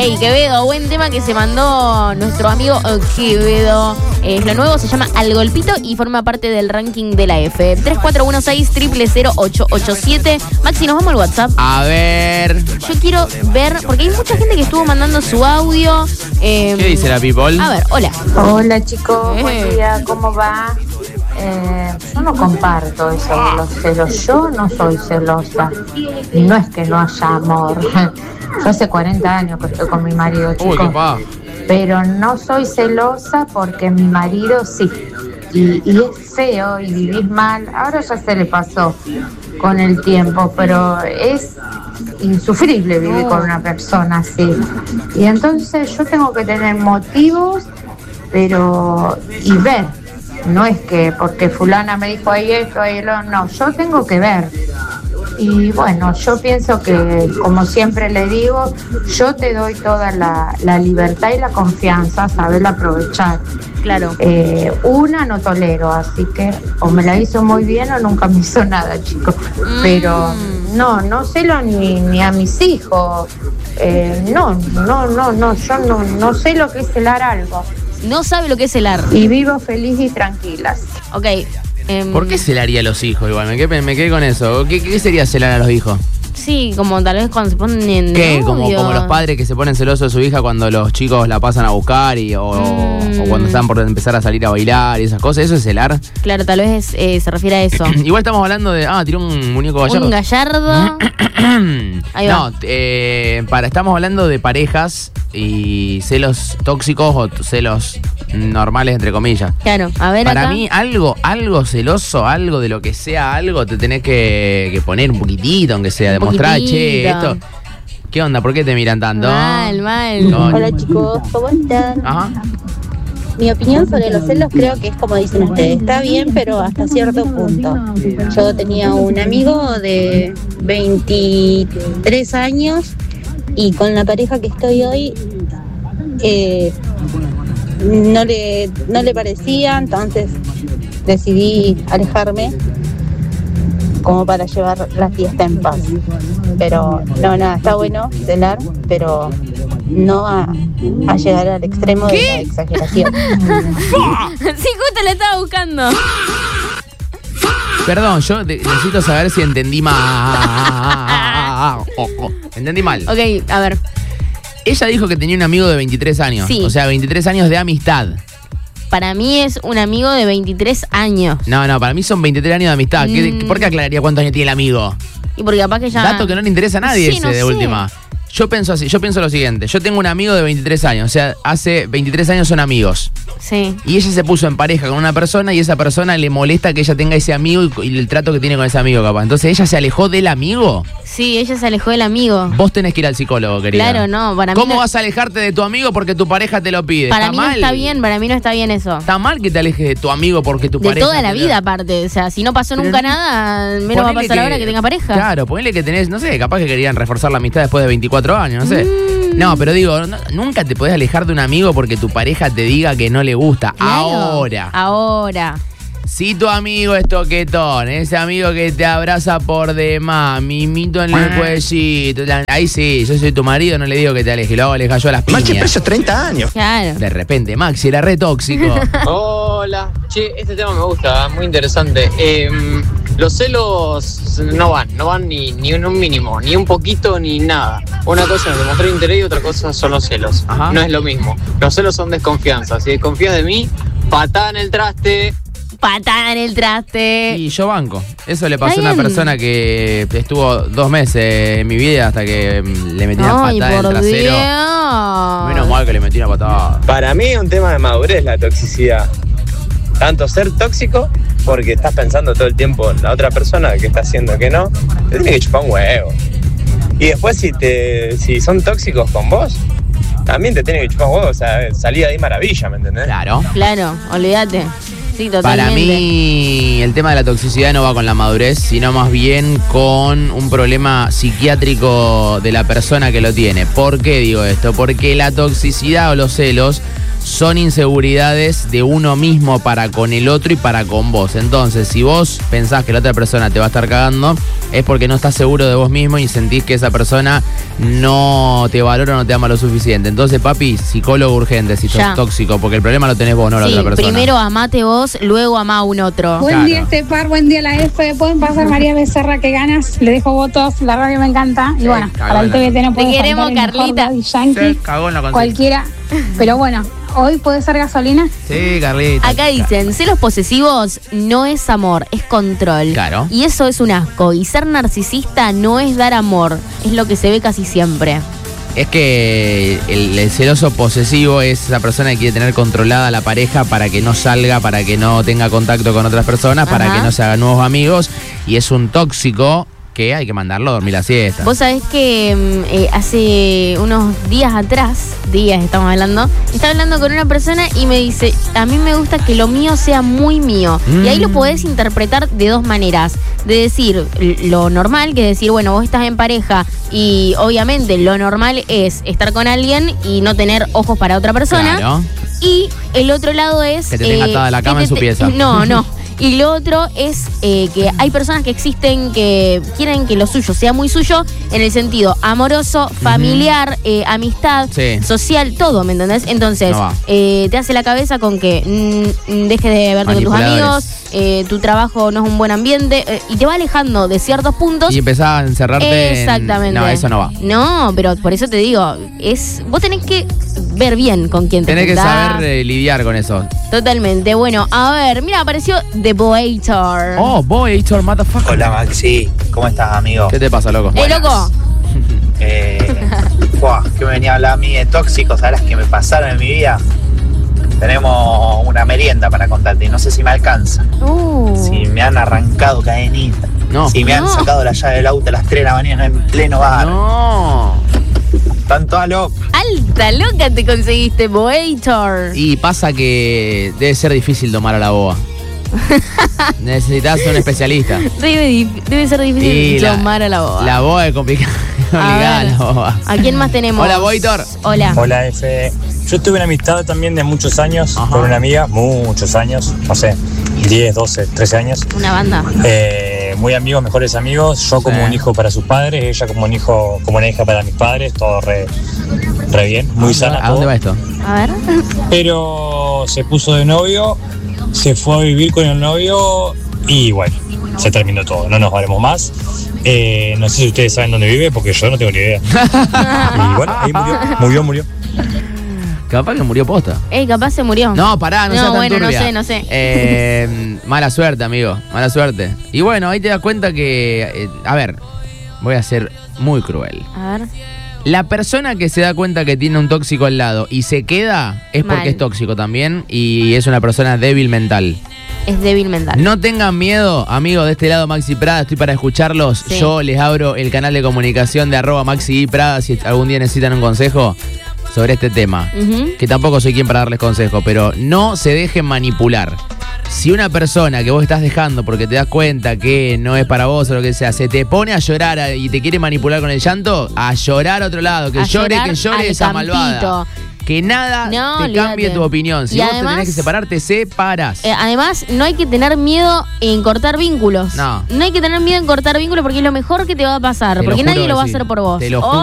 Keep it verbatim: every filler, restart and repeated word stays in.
Ey, Quevedo, buen tema que se mandó nuestro amigo Quevedo. Es lo nuevo, se llama Al Golpito y forma parte del ranking de la F. tres cuatro uno seis, cero cero cero, ocho ocho siete. Maxi, ¿nos vamos al WhatsApp? A ver. Yo quiero ver, porque hay mucha gente que estuvo mandando su audio. Eh, ¿Qué dice la people? A ver, hola. Hola chicos, Eh. buen día, ¿cómo va? Eh, yo no comparto eso de los celos, yo no soy celosa y no es que no haya amor. Yo hace cuarenta años que estoy con mi marido, chicos. Uy, qué pa. Pero no soy celosa porque mi marido sí. Y, y es feo y vivís mal. Ahora ya se le pasó con el tiempo, pero es insufrible vivir con una persona así. Y entonces yo tengo que tener motivos, pero y ver. No es que porque fulana me dijo ahí esto, ahí lo, no, yo tengo que ver. Y bueno, yo pienso que, como siempre le digo, yo te doy toda la, la libertad y la confianza, saberla aprovechar. Claro. Eh, una no tolero, así que o me la hizo muy bien o nunca me hizo nada, chicos. Mm. Pero no, no celo ni, ni a mis hijos. Eh, no, no, no, no, yo no, no sé lo que es celar algo. No sabe lo que es celar. Y vivo feliz y tranquilas. Ok. em, ¿Por qué celaría a los hijos igual? Me quedé, me quedé con eso. ¿Qué, ¿Qué sería celar a los hijos? Sí, como tal vez cuando se ponen ¿Qué? Como, novio. como los padres que se ponen celosos de su hija cuando los chicos la pasan a buscar y, o, Mm. o cuando están por empezar a salir a bailar y esas cosas. ¿Eso es celar? Claro, tal vez eh, se refiere a eso. Igual estamos hablando de... Ah, tiró un muñeco gallardo. Un gallardo. Ahí va. No, eh, para, estamos hablando de parejas y celos tóxicos o t- celos normales, entre comillas. Claro, a ver Para acá. mí, algo, algo celoso, algo de lo que sea algo, te tenés que, que poner un poquitito, aunque sea, Un demostrar, poquitito. che, esto. ¿Qué onda? ¿Por qué te miran tanto? Mal, mal. No. Hola chicos, ¿cómo están? Ajá. Mi opinión sobre los celos creo que es como dicen ustedes, está bien, pero hasta cierto punto. Yo tenía un amigo de veintitrés años y con la pareja que estoy hoy eh, no le, no le parecía, entonces decidí alejarme como para llevar la fiesta en paz. Pero no, nada, está bueno celar, pero no a, a llegar al extremo de la exageración. Sí, justo le estaba buscando. Perdón, yo de- necesito saber si entendí mal. Oh, oh, entendí mal. Ok, a ver. Ella dijo que tenía un amigo de veintitrés años. Sí. O sea, veintitrés años de amistad. Para mí es un amigo de veintitrés años. No, no, para mí son veintitrés años de amistad. ¿Qué- Mm. ¿Por qué aclararía cuántos años tiene el amigo? Y porque capaz que ya... Dato que no le interesa a nadie Sí, ese no de sé. última. Yo pienso así, yo pienso lo siguiente. Yo tengo un amigo de veintitrés años, o sea, hace veintitrés años son amigos. Sí. Y ella se puso en pareja con una persona y esa persona le molesta que ella tenga ese amigo y, y el trato que tiene con ese amigo, capaz. Entonces ella se alejó del amigo. Sí, ella se alejó del amigo. Vos tenés que ir al psicólogo, querida. Claro, no, para mí ¿Cómo no- vas a alejarte de tu amigo porque tu pareja te lo pide? Para ¿Está mí mal? no está bien, para mí no está bien eso. Está mal que te alejes de tu amigo porque tu De pareja... toda la te lo- vida aparte, o sea, si no pasó Pero nunca no- nada, menos va a Ponele pasar ahora que tenga pareja. Claro, ponele que tenés, no sé, capaz que querían reforzar la amistad después de veinticuatro años, no sé. Mm. No, pero digo, no- nunca te podés alejar de un amigo porque tu pareja te diga que no le gusta. Claro. Ahora, Ahora. si tu amigo es toquetón, ese amigo que te abraza por demás, mimito en el cuellito, la- ahí sí, yo soy tu marido, no le digo que te alejes, lo hago alejar yo a las piñas. treinta años. Claro. De repente, Maxi era re tóxico. Hola, che, este tema me gusta, muy interesante. Eh, los celos no van, no van ni, ni en un mínimo, ni un poquito, ni nada. Una cosa es demostrar interés y otra cosa son los celos. Ajá. No es lo mismo. Los celos son desconfianza. Si desconfías de mí, patada en el traste. Patada en el traste. Y yo banco. Eso le pasó a Está una bien. persona que estuvo dos meses en mi vida hasta que mm, le metí una Ay, patada en el por trasero. Dios. Menos mal que le metí una patada. Para mí es un tema de madurez la toxicidad. Tanto ser tóxico, porque estás pensando todo el tiempo en la otra persona que está haciendo que no, te tiene que chupar un huevo. Y después si te si son tóxicos con vos, también te tiene que chupar un huevo, o sea, salí de ahí maravilla, ¿me entendés? Claro. Claro, olvídate. Sí, totalmente. Para mí el tema de la toxicidad no va con la madurez, sino más bien con un problema psiquiátrico de la persona que lo tiene. ¿Por qué digo esto? Porque la toxicidad o los celos son inseguridades de uno mismo para con el otro y para con vos. Entonces, si vos pensás que la otra persona te va a estar cagando, es porque no estás seguro de vos mismo y sentís que esa persona no te valora o no te ama lo suficiente. Entonces, papi, psicólogo urgente si sos Ya. tóxico, porque el problema lo tenés vos, no la Sí, otra persona. primero amate vos, luego ama a un otro. Buen Claro. día este par, buen día la F. Pueden pasar María Becerra, que ganas. Le dejo votos, la verdad que me encanta. Y bueno, cagó para el en la- T V T no Te puede queremos, faltar el mejor Carlita. Daddy Yankee, Se cagó en la consigna. cualquiera. Pero bueno, hoy puede ser gasolina. Sí, Carlita. Acá dicen, celos posesivos no es amor, es control. Claro. Y eso es un asco. Y ser narcisista no es dar amor, es lo que se ve casi siempre. Es que el, el celoso posesivo es esa persona que quiere tener controlada a la pareja para que no salga, para que no tenga contacto con otras personas, para Ajá. que no se hagan nuevos amigos. Y es un tóxico que hay que mandarlo a dormir la siesta. Vos sabés que mm, eh, hace unos días atrás, días estamos hablando, estaba hablando con una persona y me dice, a mí me gusta que lo mío sea muy mío. Mm. Y ahí lo podés interpretar de dos maneras. De decir l- lo normal, que es decir, bueno, vos estás en pareja y obviamente lo normal es estar con alguien y no tener ojos para otra persona. Claro. Y el otro lado es... Que te tenga atada a la que cama te- en su te- pieza. No, no. Y lo otro es eh, que hay personas que existen que quieren que lo suyo sea muy suyo en el sentido amoroso, familiar, eh, amistad, Sí. social, todo, ¿me entendés? Entonces, No va. eh, te hace la cabeza con que mm, mm, dejes de verte con tus Manipuladores. amigos, eh, tu trabajo no es un buen ambiente, eh, y te va alejando de ciertos puntos. Y empezás a encerrarte en- Exactamente. No, eso no va. No, pero por eso te digo, es vos tenés que ver bien con quién te Tenés que juntás. saber eh, lidiar con eso. Totalmente. Bueno, a ver, mira, apareció The Boator. Oh, boy, Héctor, motherfucker. Hola Maxi, ¿cómo estás amigo? ¿Qué te pasa, loco? ¡Eh, loco! Eh, buah, ¿qué me venía a hablar a mí de tóxicos? ¿Sabes las que me pasaron en mi vida? Tenemos una merienda para contarte y no sé si me alcanza. Uh. Si me han arrancado cadenita. No. Si me han No. sacado la llave del auto a las tres de la mañana en pleno bar. No. Están todas locas. Alta loca te conseguiste, Boator. Y pasa que debe ser difícil tomar a la boa. Necesitas un especialista. Debe, dif- debe ser difícil Y la- llamar a la boba. La boa es complicada. A Obligada ver. la boa. ¿A quién más tenemos? Hola, Boitor. Hola. Hola F. Yo tuve una amistad también de muchos años Ajá. con una amiga, muchos años, no sé, diez, doce, trece años. Una banda. Eh, muy amigos, mejores amigos. Yo como Sí. un hijo para sus padres, ella como un hijo, como una hija para mis padres, todo re, re bien, muy sana. ¿A dónde todo. va esto? A ver. Pero se puso de novio, se fue a vivir con el novio y bueno, se terminó todo, no nos haremos más. Eh, no sé si ustedes saben dónde vive, porque yo no tengo ni idea. Y bueno, ahí murió, murió, murió. Capaz que murió posta. Ey, capaz se murió. No, pará, no, No, seas tan bueno, no turbia. sé, no sé. Eh, mala suerte, amigo. Mala suerte. Y bueno, ahí te das cuenta que. eh, a ver, voy a ser muy cruel. A ver. La persona que se da cuenta que tiene un tóxico al lado y se queda es porque Mal. es tóxico también y es una persona débil mental. Es débil mental. No tengan miedo, amigos de este lado Maxi Prada, estoy para escucharlos. Sí. Yo les abro el canal de comunicación de arroba Maxi y Prada si algún día necesitan un consejo sobre este tema. Ujú. Que tampoco soy quien para darles consejo, pero no se dejen manipular. Si una persona que vos estás dejando porque te das cuenta que no es para vos o lo que sea, se te pone a llorar a- y te quiere manipular con el llanto, a llorar a otro lado, que A llore, llorar que llore al esa malvada. campito. Que nada No, te olvídate. cambie tu opinión. Si Y vos además- te tenés que separar, te separás. Eh, además, no hay que tener miedo en cortar vínculos. No. No hay que tener miedo en cortar vínculos porque es lo mejor que te va a pasar. Te lo Porque nadie juro lo va a que sí. hacer por vos. Te lo juro